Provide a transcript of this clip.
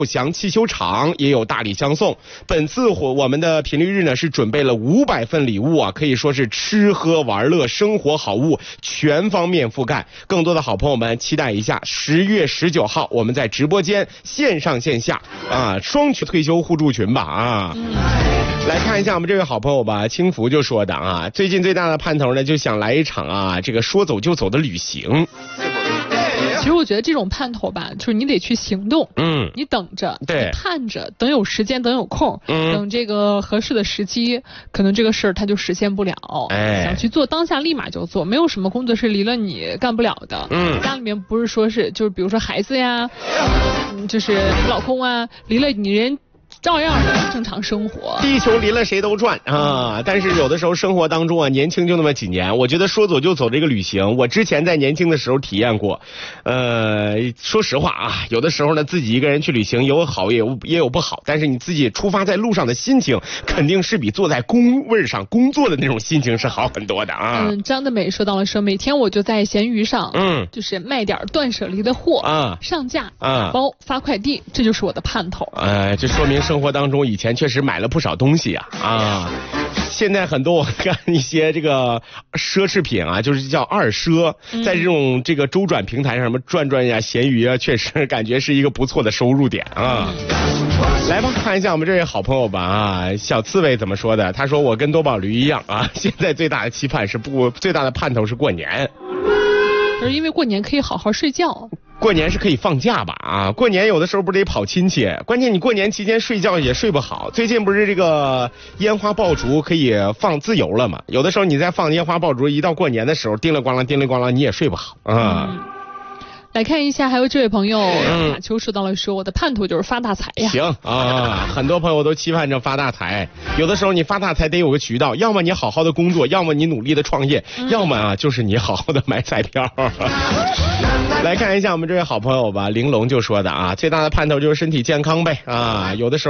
祥汽修厂也有大礼相送。本次我们的频率日呢是准备了500份礼物啊，可以说是吃喝玩乐生活好物全方面覆盖。更多的好朋友们期待一下10月19号我们在直播间线上线下啊双群退休互助群吧啊。来看一下我们这位好朋友吧，轻浮就说的啊，最近最大的盼头呢就想来一场啊这个说走就走的旅行。 其实我觉得这种盼头吧，就是你得去行动，你等着， 对， 你盼着，等有时间，等有空，等这个合适的时机，可能这个事儿它就实现不了。想去做，当下立马就做，没有什么工作是离了你干不了的。家里面不是说是，就是比如说孩子呀，就是老公啊，离了你人。照样正常生活， 地球离了谁都转啊！但是有的时候生活当中啊，年轻就那么几年，我觉得说走就走这个旅行，我之前在年轻的时候体验过。说实话啊，有的时候呢，自己一个人去旅行有好也有不好，但是你自己出发在路上的心情，肯定是比坐在工位上工作的那种心情是好很多的啊。 张德美说到了说，每天我就在闲鱼上，就是卖点断舍离的货啊，上架包发快递，这就是我的盼头。 这说明生活当中以前确实买了不少东西啊。现在很多我看一些这个奢侈品啊，就是叫二奢，在这个周转平台上什么转转呀、闲鱼啊，确实感觉是一个不错的收入点啊。来吧，看一下我们这位好朋友吧啊，小刺猬怎么说的？他说我跟多宝驴一样啊，现在最大的期盼是最大的盼头是过年， 就是因为过年可以好好睡觉。 过年是可以放假吧啊，过年有的时候不得跑亲戚，关键你过年期间睡觉也睡不好。最近不是这个烟花爆竹可以放自由了吗？有的时候你在放烟花爆竹，一到过年的时候叮了咣啷叮了咣啷，你也睡不好啊。 来看一下，还有这位朋友马秋说到了说，我的盼头就是发大财呀。 行啊，很多朋友都期盼着发大财，有的时候你发大财得有个渠道，要么你好好的工作，要么你努力的创业，要么啊就是你好好的买彩票。来看一下我们这位好朋友吧，玲珑就说的啊，最大的盼头就是身体健康呗啊，有的时候